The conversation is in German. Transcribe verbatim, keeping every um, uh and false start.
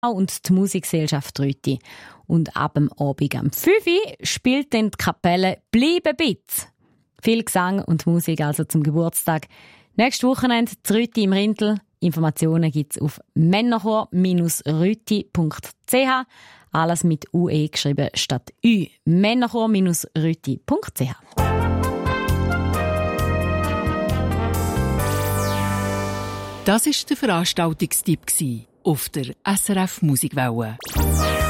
und die Musikgesellschaft Rütti. Und ab dem Abend am fünf Uhr spielt dann die Kapelle «Bleibe Bitz». Viel Gesang und Musik also zum Geburtstag. Nächstes Wochenende zu Rütti im Rindl. Informationen gibt es auf männerchor rütti punkt c h. Alles mit U E geschrieben statt Ü. männerchor rütti punkt c h. Das war der Veranstaltungstipp auf der S R F Musikwelle.